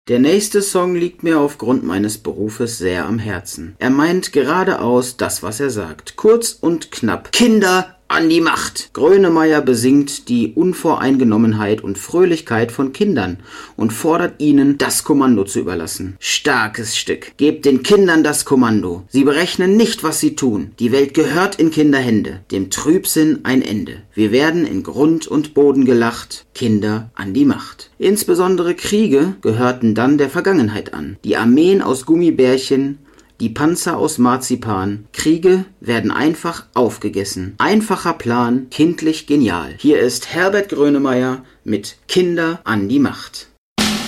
Der nächste Song liegt mir aufgrund meines Berufes sehr am Herzen. Er meint geradeaus das, was er sagt. Kurz und knapp. Kinder an die Macht! Grönemeyer besingt die Unvoreingenommenheit und Fröhlichkeit von Kindern und fordert ihnen, das Kommando zu überlassen. Starkes Stück. Gebt den Kindern das Kommando. Sie berechnen nicht, was sie tun. Die Welt gehört in Kinderhände. Dem Trübsinn ein Ende. Wir werden in Grund und Boden gelacht. Kinder an die Macht. Insbesondere Kriege gehörten dann der Vergangenheit an. Die Armeen aus Gummibärchen, die Panzer aus Marzipan. Kriege werden einfach aufgegessen. Einfacher Plan, kindlich genial. Hier ist Herbert Grönemeyer mit Kinder an die Macht.